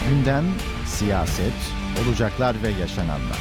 Gündem, siyaset, olacaklar ve yaşananlar.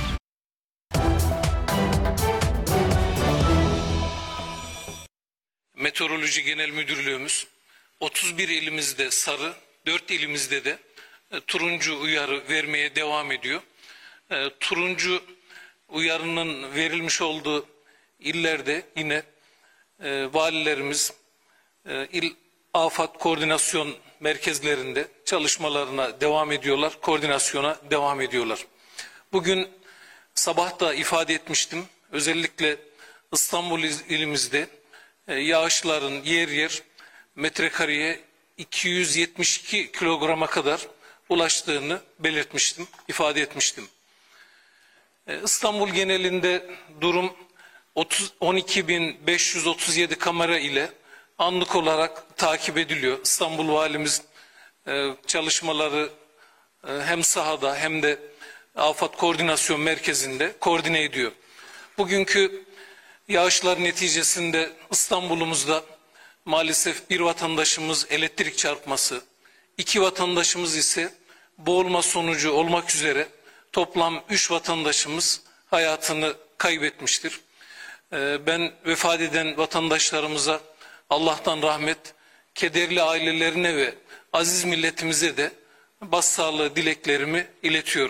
Meteoroloji Genel Müdürlüğümüz 31 ilimizde sarı, 4 ilimizde de turuncu uyarı vermeye devam ediyor. Turuncu uyarının verilmiş olduğu illerde yine valilerimiz il afet koordinasyon merkezlerinde çalışmalarına devam ediyorlar, koordinasyona devam ediyorlar. Bugün sabah da ifade etmiştim, özellikle İstanbul ilimizde yağışların yer yer metrekareye 272 kilograma kadar ulaştığını belirtmiştim, ifade etmiştim. İstanbul genelinde durum 12.537 kamera ile anlık olarak takip ediliyor. İstanbul Valimiz çalışmaları hem sahada hem de Afet Koordinasyon Merkezi'nde koordine ediyor. Bugünkü yağışlar neticesinde İstanbul'umuzda maalesef bir vatandaşımız elektrik çarpması, 2 vatandaşımız ise boğulma sonucu olmak üzere toplam 3 vatandaşımız hayatını kaybetmiştir. Ben vefat eden vatandaşlarımıza Allah'tan rahmet, kederli ailelerine ve aziz milletimize de başsağlığı dileklerimi iletiyorum.